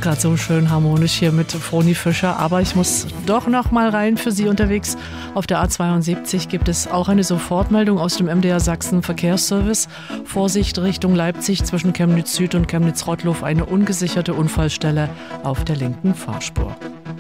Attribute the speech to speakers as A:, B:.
A: gerade so schön harmonisch hier mit Froni Fischer, aber ich muss doch noch mal rein für Sie unterwegs. Auf der A72 gibt es auch eine Sofortmeldung aus dem MDR Sachsen Verkehrsservice. Vorsicht Richtung Leipzig zwischen Chemnitz Süd und Chemnitz Rottlow, eine ungesicherte Unfallstelle auf der linken Fahrspur.